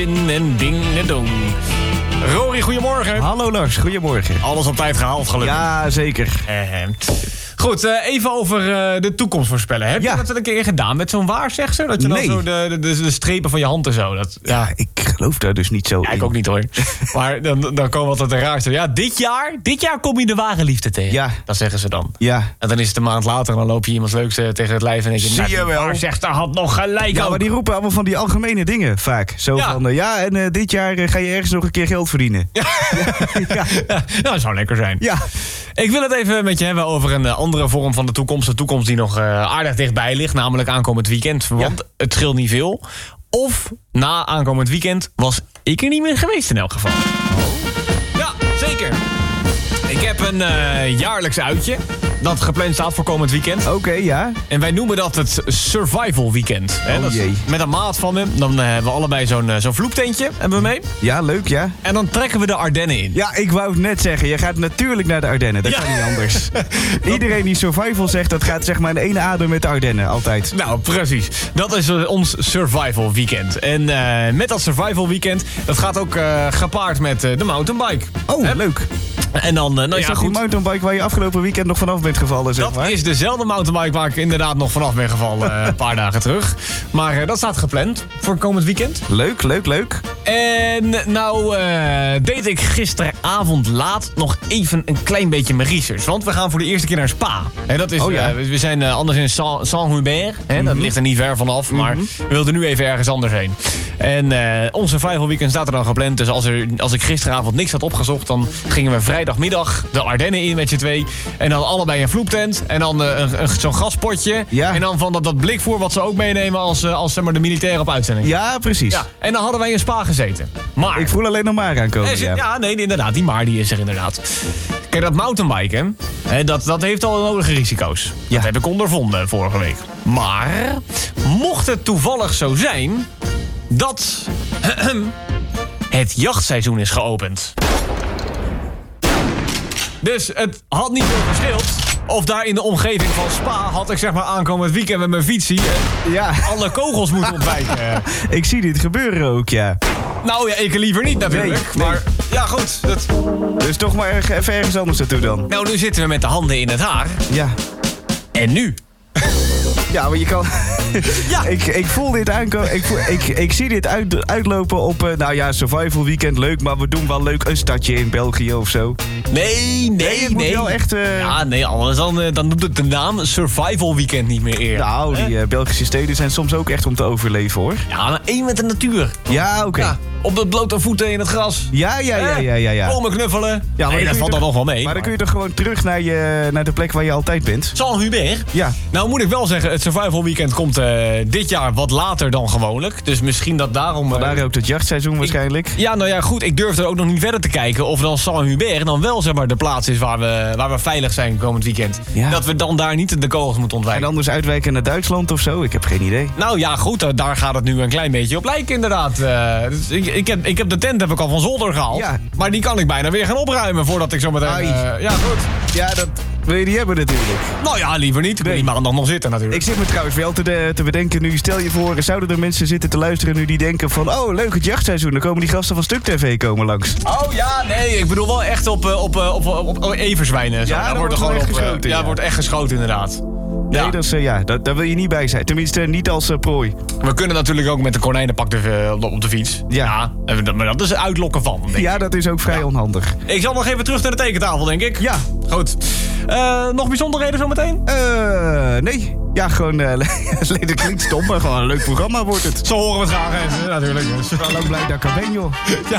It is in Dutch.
En ding en dong. Rory, goedemorgen. Hallo Lars, goedemorgen. Alles op tijd gehaald, gelukkig. Ja, zeker. Goed, even over de toekomst voorspellen. Heb je dat een keer gedaan met zo'n waarzegster? Dat je dan zo de strepen van je hand en zo... Ja, ik geloof daar dus niet zo in. Ik ook niet hoor. Maar dan komen altijd de raarste. Ja, dit jaar kom je de ware liefde tegen. Ja. Dat zeggen ze dan. Ja. En dan is het een maand later en dan loop je iemand leuks tegen het lijf en denk je... Zie je wel. Waarzegster had nog gelijk Ja, ook. maar die roepen allemaal van die algemene dingen vaak. Zo van, dit jaar ga je ergens nog een keer geld verdienen. Ja. Ja, dat zou lekker zijn. Ja. Ik wil het even met je hebben over een andere vorm van de toekomst. De toekomst die nog aardig dichtbij ligt, namelijk aankomend weekend. Want het scheelt niet veel. Of na aankomend weekend was ik er niet meer geweest in elk geval. Ja, zeker. Ik heb een jaarlijks uitje dat gepland staat voor komend weekend. Oké, ja. En wij noemen dat het Survival Weekend. Oh jee. Met een maat van me. Dan hebben we allebei zo'n vloeptentje hebben we mee. Ja, leuk, ja. En dan trekken we de Ardennen in. Ja, ik wou het net zeggen. Je gaat natuurlijk naar de Ardennen. Dat kan niet anders. Iedereen die survival zegt, dat gaat zeg maar in één adem met de Ardennen. Altijd. Nou, precies. Dat is ons Survival Weekend. En met dat Survival Weekend, dat gaat ook gepaard met de mountainbike. Oh, leuk. En dan, is dat die mountainbike waar je afgelopen weekend nog vanaf bent gevallen, zeg maar? Dat is dezelfde mountainbike waar ik inderdaad nog vanaf ben gevallen een paar dagen terug. Maar dat staat gepland voor komend weekend. Leuk, leuk, leuk. En nou deed ik gisteravond laat nog even een klein beetje mijn research. Want we gaan voor de eerste keer naar Spa. Hè, dat is, we zijn anders in Saint-Hubert. Dat ligt er niet ver vanaf, maar we wilden nu even ergens anders heen. En onze Survival Weekend staat er dan gepland. Dus als ik gisteravond niks had opgezocht, dan gingen we vrijdagmiddag de Ardennen in met je twee. En dan allebei een vloeptent. En dan zo'n gaspotje. Ja. En dan van dat blikvoer wat ze ook meenemen als zeg maar, de militairen op uitzending. Ja, precies. Ja. En dan hadden wij in Spa gezeten. Maar ik voel alleen nog maar aankomen. Ja, nee, inderdaad. Die maar die is er inderdaad. Kijk, dat mountainbiken, dat heeft al nodige risico's. Ja. Dat heb ik ondervonden vorige week. Maar mocht het toevallig zo zijn dat het jachtseizoen is geopend. Dus het had niet veel geschild of daar in de omgeving van Spa had ik zeg maar aankomend weekend met mijn fietsie alle kogels moeten ontwijken. Ik zie dit gebeuren ook, ja. Nou ja, ik liever niet natuurlijk. Nee. Maar ja, goed. Dus toch maar even ergens anders naartoe dan. Nou, nu zitten we met de handen in het haar. Ja. En nu? Ja, maar je kan... Ja. Ik voel dit aankomen. Ik zie dit uitlopen op... survival weekend, leuk. Maar we doen wel leuk een stadje in België of zo. Nee. Het moet wel echt... Ja, nee, anders dan doet het de naam Survival Weekend niet meer eer. Nou, die Belgische steden zijn soms ook echt om te overleven, hoor. Ja, maar één met de natuur. Ja, oké. Ja, op de blote voeten in het gras. Ja. Komen knuffelen. Ja, maar dat valt dan nog wel mee. Maar dan kun je toch gewoon terug naar de plek waar je altijd bent? Saint-Hubert? Ja. Nou moet ik wel zeggen, het Survival Weekend komt dit jaar wat later dan gewoonlijk. Dus misschien dat daarom... Vandaar ook het jachtseizoen waarschijnlijk. Ja, nou ja, goed. Ik durf er ook nog niet verder te kijken of dan Saint-Hubert dan wel zeg maar de plaats is waar we veilig zijn komend weekend. Ja. Dat we dan daar niet de kogels moeten ontwijken. En anders uitwijken naar Duitsland of zo? Ik heb geen idee. Nou ja, goed. Daar gaat het nu een klein beetje op lijken inderdaad. Dus ik heb de tent heb ik al van zolder gehaald. Ja. Maar die kan ik bijna weer gaan opruimen voordat ik zo meteen... ja, goed. Ja, dat wil je niet hebben natuurlijk. Nou ja, liever niet. Ik wil die maandag nog zitten natuurlijk. Ik zit me trouwens wel te bedenken nu. Stel je voor, zouden er mensen zitten te luisteren nu die denken van... Oh, leuk het jachtseizoen. Dan komen die gasten van Stuk TV komen langs. Oh ja, nee. Ik bedoel wel echt op everzwijnen. Ja, daar wordt gewoon geschoten. Ja, wordt echt geschoten inderdaad. Nee, ja. Daar wil je niet bij zijn. Tenminste, niet als prooi. We kunnen natuurlijk ook met de konijnenpak op de fiets. Ja. Maar dat is uitlokken van, denk ik. Ja, dat is ook vrij onhandig. Ik zal nog even terug naar de tekentafel, denk ik. Ja. Goed. Nog bijzonderheden zometeen? Nee. Ja, gewoon... dat klinkt stom, maar gewoon een leuk programma wordt het. Zo horen we het graag, natuurlijk. Dus. Ik ben ook blij dat ik er ben, joh. Ja.